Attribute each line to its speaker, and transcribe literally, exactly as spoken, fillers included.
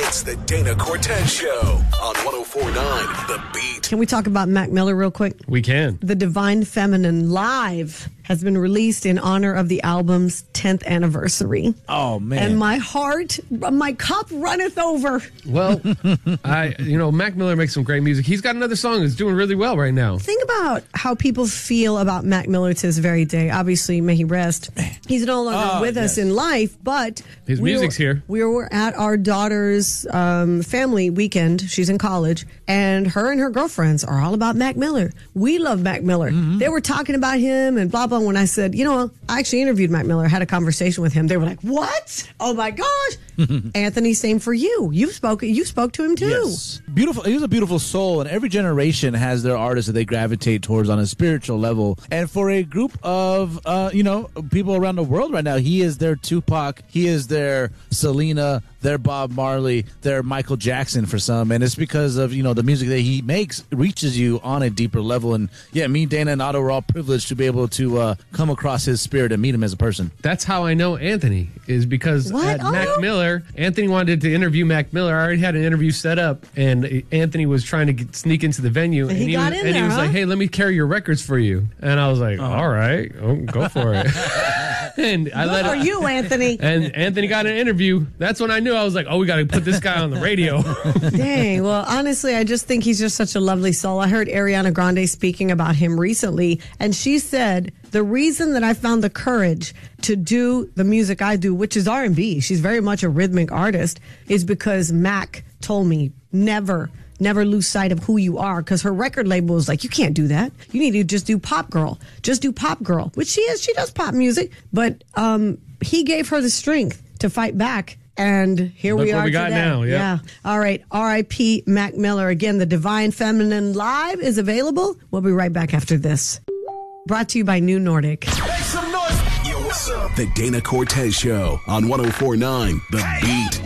Speaker 1: It's the Dana Cortez Show on one oh four point nine The Beat.
Speaker 2: Can we talk about Mac Miller real quick?
Speaker 3: We can.
Speaker 2: The Divine Feminine Live has been released in honor of the album's tenth anniversary.
Speaker 4: Oh, man.
Speaker 2: And my heart, my cup runneth over.
Speaker 3: Well, I, you know, Mac Miller makes some great music. He's got another song that's doing really well right now.
Speaker 2: Think about how people feel about Mac Miller to this very day. Obviously, may he rest. He's no longer
Speaker 4: Oh,
Speaker 2: with us
Speaker 4: yes.
Speaker 2: in life, but
Speaker 3: His
Speaker 2: we
Speaker 3: music's
Speaker 2: were,
Speaker 3: here.
Speaker 2: We were at our daughter's um, family weekend. She's in college, and her and her girlfriends are all about Mac Miller. We love Mac Miller.
Speaker 4: Mm-hmm.
Speaker 2: They were talking about him and blah, blah. When I said, you know, I actually interviewed Mac Miller, had a conversation with him. They were like, what? Oh, my gosh. Anthony, same for you. You spoke, you spoke to him, too.
Speaker 4: Yes. Beautiful. He was a beautiful soul, and every generation has their artists that they gravitate towards on a spiritual level. And for a group of, uh, you know, people around the world right now, he is their Tupac, he is their Selena, their Bob Marley, their Michael Jackson for some. And it's because of, you know, the music that he makes reaches you on a deeper level. And yeah, me, Dana, and Otto were all privileged to be able to uh, come across his spirit and meet him as a person.
Speaker 3: That's how I know Anthony, is because
Speaker 2: What?
Speaker 3: at
Speaker 2: Oh,
Speaker 3: Mac
Speaker 2: no.
Speaker 3: Miller, Anthony wanted to interview Mac Miller. I already had an interview set up, and Anthony was trying to get, sneak into the venue.
Speaker 2: And he got
Speaker 3: was,
Speaker 2: in
Speaker 3: and he
Speaker 2: there,
Speaker 3: was
Speaker 2: huh?
Speaker 3: like, hey, let me carry your records for you. And I was like, all right, oh, go for it. and I
Speaker 2: Good
Speaker 3: let
Speaker 2: for
Speaker 3: him,
Speaker 2: you, Anthony.
Speaker 3: And Anthony got an interview. That's when I knew. I was like, oh, we got to put this guy on the radio.
Speaker 2: Dang. Well, honestly, I just think he's just such a lovely soul. I heard Ariana Grande speaking about him recently, and she said, the reason that I found the courage to do the music I do, which is R and B, she's very much a rhythmic artist, is because Mac told me never, never lose sight of who you are, because her record label was like, you can't do that. You need to just do pop girl. Just do pop girl, which she is. She does pop music. But um, he gave her the strength to fight back. And here
Speaker 3: Look
Speaker 2: we
Speaker 3: what
Speaker 2: are
Speaker 3: we got
Speaker 2: today.
Speaker 3: now, yeah.
Speaker 2: Yeah. All right. R I P Mac Miller. Again, the Divine Feminine Live is available. We'll be right back after this. Brought to you by New Nordic.
Speaker 1: Make some noise. Yo, what's up? The Dana Cortez Show on one oh four point nine The Beat.